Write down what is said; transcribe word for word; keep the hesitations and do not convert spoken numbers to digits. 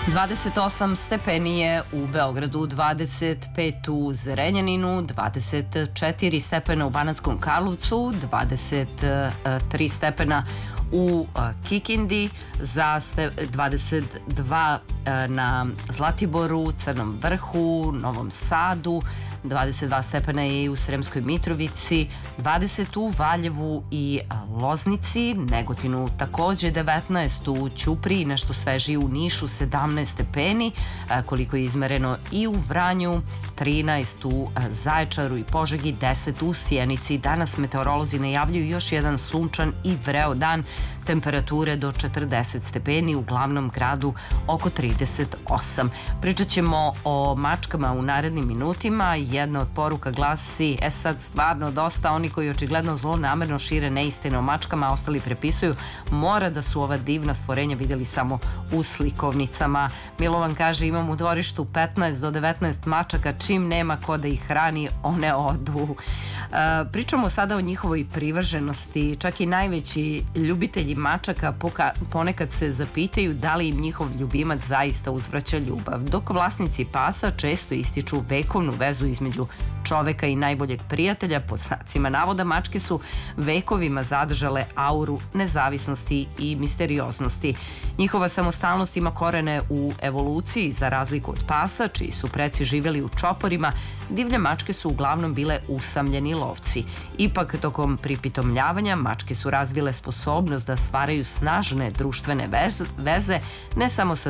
dvadeset osam stepeni je u Beogradu, dvadeset pet u Zrenjaninu, dvadeset četiri stepena u Banatskom Karlovcu, dvadeset tri stepena u Kikindi, za dvadeset dva na Zlatiboru, Crnom Vrhu, Novom Sadu, dvadeset dva stepena je i u Sremskoj Mitrovici, dvadeset u Valjevu i Loznici, Negotinu takođe devetnaest, u Ćupriji nešto svežiji u Nišu sedamnaest stepeni, koliko je izmereno i u Vranju, trinaest u Zaječaru i Požegi, deset u Sjenici. Danas meteorolozi najavljuju još jedan sunčan i vreo dan, temperature do četrdeset stepeni, u glavnom gradu oko trideset osam. Pričat ćemo o mačkama u narednim minutima. Jedna od poruka glasi: e sad stvarno dosta, oni koji očigledno zlonamerno šire neistine o mačkama, a ostali prepisuju, mora da su ova divna stvorenja vidjeli samo u slikovnicama. Milovan kaže: imam u dvorištu petnaest do devetnaest mačaka, čim nema ko da ih hrani, one odu. E, pričamo sada o njihovoj privrženosti. Čak i najveći ljubitelji mačaka ponekad se zapitaju da li im njihov ljubimac zaista uzvraća ljubav, dok vlasnici pasa često ističu vekovnu vezu između čoveka i najboljeg prijatelja. Pod znacima navoda, mačke su vekovima zadržale auru nezavisnosti i misterioznosti. Njihova samostalnost ima korene u evoluciji. Za razliku od pasa, čiji su preci živjeli u čoporima, divlje mačke su uglavnom bile usamljeni lovci. Ipak, tokom pripitomljavanja, mačke su razvile sposobnost da stvaraju snažne društvene veze, ne samo sa